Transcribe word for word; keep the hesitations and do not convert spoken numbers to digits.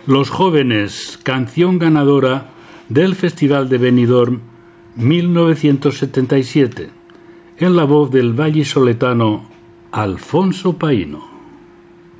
Los Jóvenes, canción ganadora del Festival de Benidorm mil novecientos setenta y siete, en la voz del vallisoletano Alfonso Paíno.